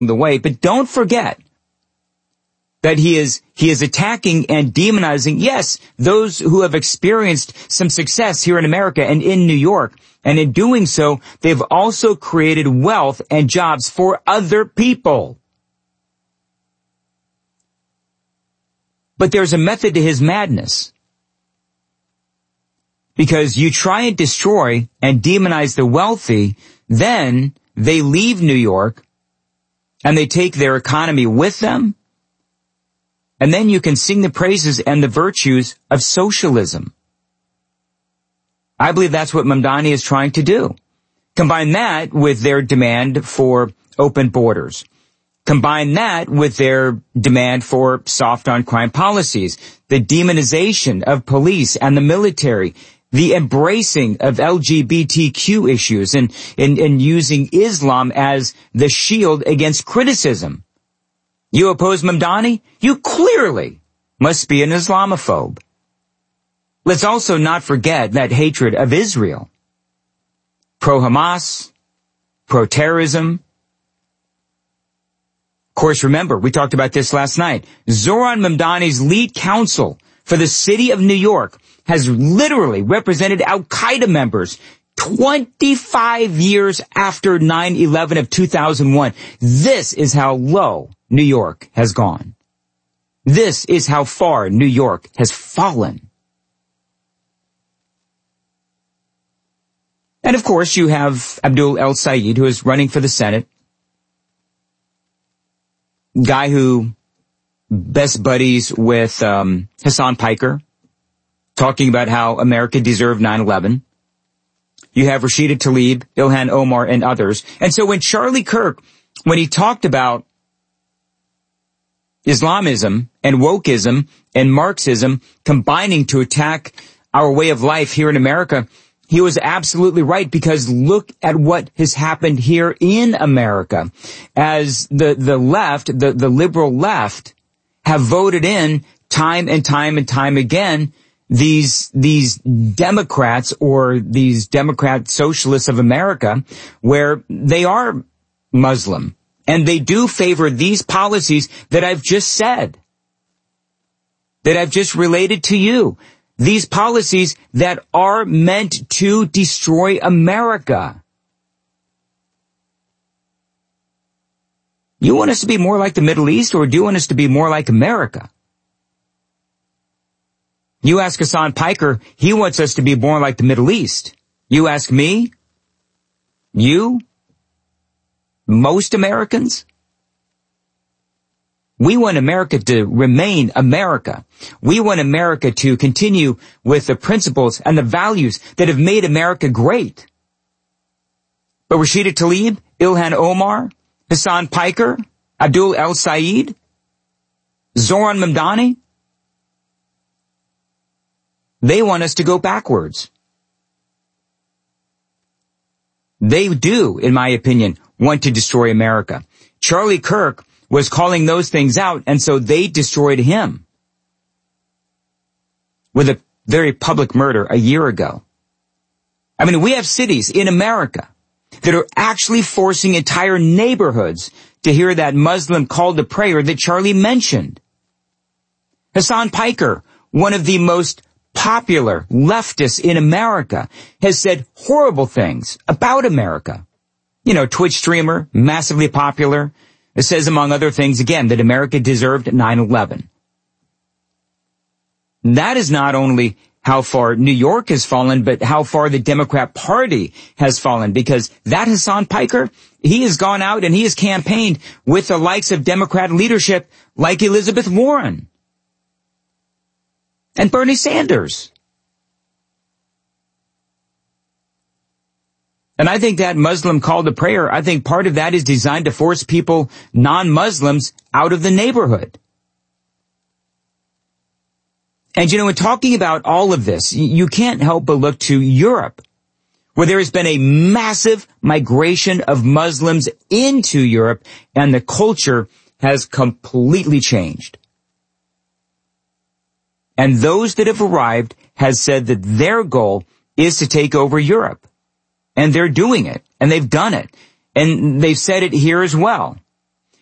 the way. But don't forget that he is attacking and demonizing, yes, those who have experienced some success here in America and in New York. And in doing so, they've also created wealth and jobs for other people. But there's a method to his madness. Because you try and destroy and demonize the wealthy, then they leave New York and they take their economy with them. And then you can sing the praises and the virtues of socialism. I believe that's what Mamdani is trying to do. Combine that with their demand for open borders. Combine that with their demand for soft on crime policies, the demonization of police and the military, the embracing of LGBTQ issues and using Islam as the shield against criticism. You oppose Mamdani? You clearly must be an Islamophobe. Let's also not forget that hatred of Israel. Pro-Hamas, pro-terrorism. Of course, remember, we talked about this last night. Zohran Mamdani's lead counsel for the city of New York has literally represented Al-Qaeda members 25 years after 9/11 of 2001. This is how low New York has gone. This is how far New York has fallen. And of course, you have Abdul El-Sayed, who is running for the Senate. Guy who best buddies with Hassan Piker, talking about how America deserved 9/11. You have Rashida Tlaib, Ilhan Omar, and others. And so when Charlie Kirk, when he talked about Islamism and wokeism and Marxism combining to attack our way of life here in America, he was absolutely right, because look at what has happened here in America. As the left, the liberal left, have voted in time and time and time again these Democrats or these Democrat socialists of America, where they are Muslim. And they do favor these policies that I've just said, that I've just related to you. These policies that are meant to destroy America. You want us to be more like the Middle East, or do you want us to be more like America? You ask Hassan Piker, he wants us to be more like the Middle East. You ask me, you, most Americans, we want America to remain America. We want America to continue with the principles and the values that have made America great. But Rashida Tlaib, Ilhan Omar, Hassan Piker, Abdul El-Sayed, Zohran Mamdani, they want us to go backwards. They do, in my opinion, want to destroy America. Charlie Kirk was calling those things out, and so they destroyed him with a very public murder a year ago. I mean, we have cities in America that are actually forcing entire neighborhoods to hear that Muslim call to prayer that Charlie mentioned. Hassan Piker, one of the most popular leftists in America, has said horrible things about America. You know, Twitch streamer, massively popular. It says, among other things, again, that America deserved 9/11. That is not only how far New York has fallen, but how far the Democrat Party has fallen, because that Hassan Piker, he has gone out and he has campaigned with the likes of Democrat leadership like Elizabeth Warren and Bernie Sanders. And I think that Muslim call to prayer, I think part of that is designed to force people, non-Muslims, out of the neighborhood. And, you know, in talking about all of this, you can't help but look to Europe, where there has been a massive migration of Muslims into Europe, and the culture has completely changed. And those that have arrived has said that their goal is to take over Europe. And they're doing it, and they've done it. And they've said it here as well.